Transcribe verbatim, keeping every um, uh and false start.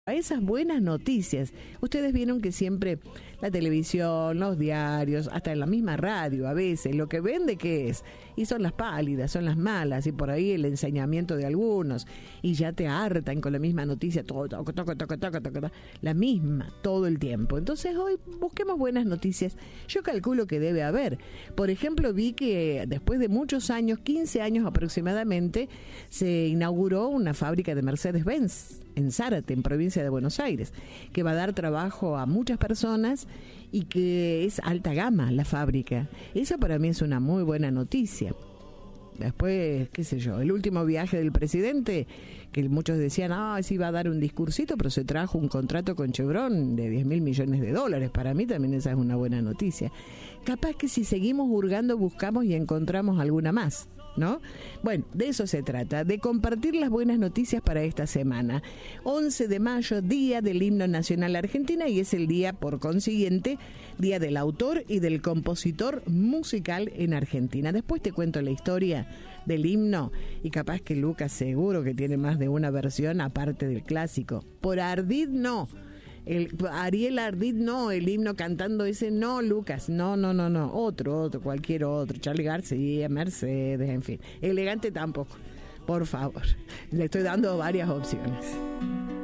A esas buenas noticias. Ustedes vieron que siempre la televisión, los diarios, hasta en la misma radio a veces, lo que vende ¿qué es? Y son las pálidas, son las malas, y por ahí el ensañamiento de algunos, y ya te hartan con la misma noticia, todo, toco, toco, toco, toco, toco, la misma, todo el tiempo. Entonces hoy busquemos buenas noticias. Yo calculo que debe haber. Por ejemplo, vi que después de muchos años, quince años aproximadamente, se inauguró una fábrica de Mercedes-Benz en Zárate, en provincia de Buenos Aires, que va a dar trabajo a muchas personas y que es alta gama la fábrica. Eso para mí es una muy buena noticia. Después, qué sé yo, el último viaje del presidente, que muchos decían, ah, sí va a dar un discursito, pero se trajo un contrato con Chevron de diez mil millones de dólares. Para mí también esa es una buena noticia. Capaz que si seguimos hurgando, buscamos y encontramos alguna más, ¿no? Bueno, de eso se trata, de compartir las buenas noticias para esta semana. once de mayo, Día del Himno Nacional Argentina, y es el día, por consiguiente, Día del Autor y del Compositor Musical en Argentina. Después te cuento la historia del himno, y capaz que Lucas seguro que tiene más de una versión aparte del clásico. Por Ardid no. El Ariel Ardit no, el himno cantando ese no, Lucas, no, no, no, no, otro, otro, cualquier otro, Charly García, Mercedes, en fin, elegante tampoco, por favor, le estoy dando varias opciones.